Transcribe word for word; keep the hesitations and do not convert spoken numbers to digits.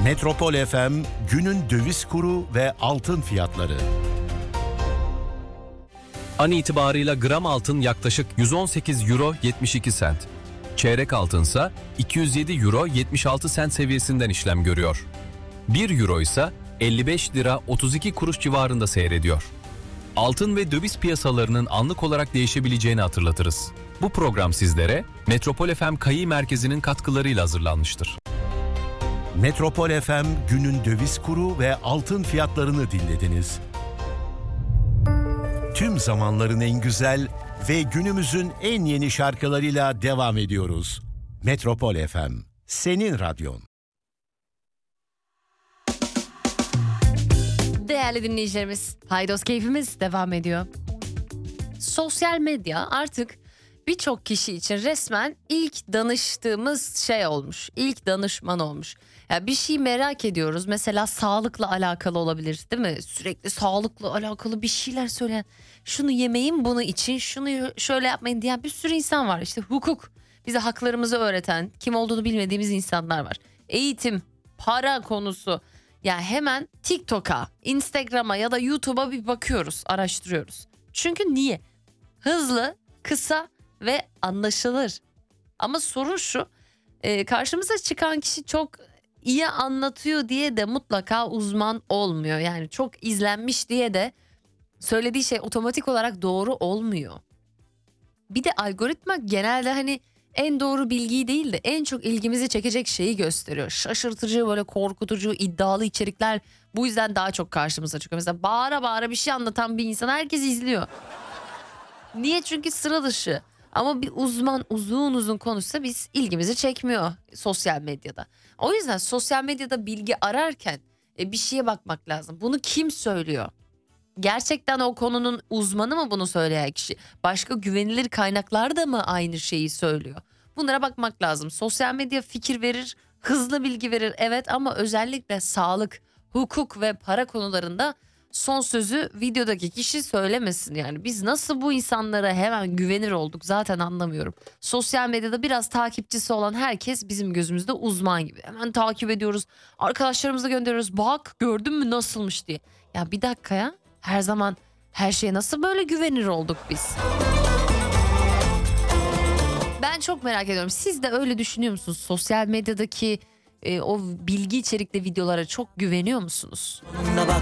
Metropol F M günün döviz kuru ve altın fiyatları. An itibarıyla gram altın yaklaşık yüz on sekiz euro yetmiş iki sent. Çeyrek altınsa iki yüz yedi euro yetmiş altı sent seviyesinden işlem görüyor. bir euro ise elli beş lira otuz iki kuruş civarında seyrediyor. Altın ve döviz piyasalarının anlık olarak değişebileceğini hatırlatırız. Bu program sizlere Metropol F M Kayi Merkezi'nin katkılarıyla hazırlanmıştır. Metropol F M günün döviz kuru ve altın fiyatlarını dinlediniz. Tüm zamanların en güzel ve günümüzün en yeni şarkılarıyla devam ediyoruz. Metropol F M, senin radyon. Değerli dinleyicilerimiz, Paydos keyfimiz devam ediyor. Sosyal medya artık birçok kişi için resmen ilk danıştığımız şey olmuş. İlk danışman olmuş. Yani bir şey merak ediyoruz. Mesela sağlıkla alakalı olabilir, değil mi? Sürekli sağlıkla alakalı bir şeyler söyleyen, şunu yemeyin, bunu için, şunu şöyle yapmayın diyen bir sürü insan var. İşte hukuk, bize haklarımızı öğreten, kim olduğunu bilmediğimiz insanlar var. Eğitim, para konusu. Ya hemen TikTok'a, Instagram'a ya da YouTube'a bir bakıyoruz, araştırıyoruz. Çünkü niye? Hızlı, kısa ve anlaşılır. Ama sorun şu, e, karşımıza çıkan kişi çok iyi anlatıyor diye de mutlaka uzman olmuyor. Yani çok izlenmiş diye de söylediği şey otomatik olarak doğru olmuyor. Bir de algoritma genelde hani en doğru bilgiyi değil de en çok ilgimizi çekecek şeyi gösteriyor. Şaşırtıcı, böyle korkutucu, iddialı içerikler bu yüzden daha çok karşımıza çıkıyor. Mesela bağıra bağıra bir şey anlatan bir insan herkes izliyor. Niye? Çünkü sıra dışı. Ama bir uzman uzun uzun konuşsa biz ilgimizi çekmiyor sosyal medyada. O yüzden sosyal medyada bilgi ararken e, bir şeye bakmak lazım. Bunu kim söylüyor? Gerçekten o konunun uzmanı mı bunu söyleyen kişi? Başka güvenilir kaynaklar da mı aynı şeyi söylüyor? Bunlara bakmak lazım. Sosyal medya fikir verir, hızlı bilgi verir, evet, ama özellikle sağlık, hukuk ve para konularında son sözü videodaki kişi söylemesin. Yani biz nasıl bu insanlara hemen güvenir olduk zaten anlamıyorum. Sosyal medyada biraz takipçisi olan herkes bizim gözümüzde uzman gibi. Hemen takip ediyoruz, arkadaşlarımıza gönderiyoruz, bak gördün mü nasılmış diye. Ya bir dakika ya, her zaman her şeye nasıl böyle güvenir olduk biz? Ben çok merak ediyorum. Siz de öyle düşünüyor musunuz? Sosyal medyadaki e, o bilgi içerikli videolara çok güveniyor musunuz?